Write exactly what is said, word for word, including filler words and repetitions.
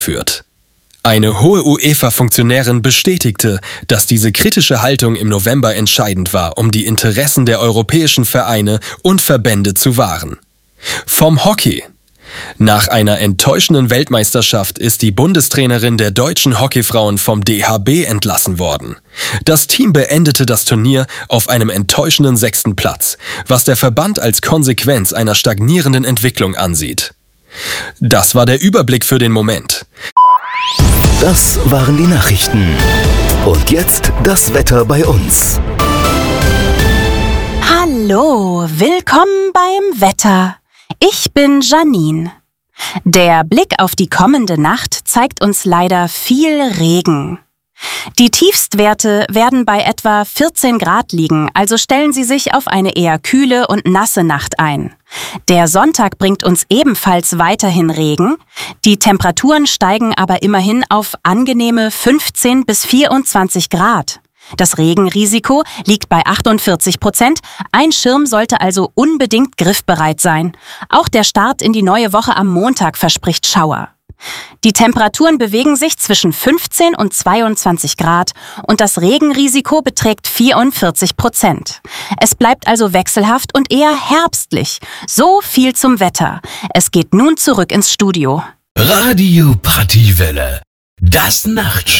führt. Eine hohe UEFA-Funktionärin bestätigte, dass diese kritische Haltung im November entscheidend war, um die Interessen der europäischen Vereine und Verbände zu wahren. Vom Hockey. Nach einer enttäuschenden Weltmeisterschaft ist die Bundestrainerin der deutschen Hockeyfrauen vom D H B entlassen worden. Das Team beendete das Turnier auf einem enttäuschenden sechsten Platz, was der Verband als Konsequenz einer stagnierenden Entwicklung ansieht. Das war der Überblick für den Moment. Das waren die Nachrichten. Und jetzt das Wetter bei uns. Hallo, willkommen beim Wetter. Ich bin Janine. Der Blick auf die kommende Nacht zeigt uns leider viel Regen. Die Tiefstwerte werden bei etwa vierzehn Grad liegen, also stellen Sie sich auf eine eher kühle und nasse Nacht ein. Der Sonntag bringt uns ebenfalls weiterhin Regen. Die Temperaturen steigen aber immerhin auf angenehme fünfzehn bis vierundzwanzig Grad. Das Regenrisiko liegt bei achtundvierzig Prozent. Ein Schirm sollte also unbedingt griffbereit sein. Auch der Start in die neue Woche am Montag verspricht Schauer. Die Temperaturen bewegen sich zwischen fünfzehn und zweiundzwanzig Grad und das Regenrisiko beträgt vierundvierzig Prozent. Es bleibt also wechselhaft und eher herbstlich. So viel zum Wetter. Es geht nun zurück ins Studio. Radio Partywelle. Das Nachtschiff.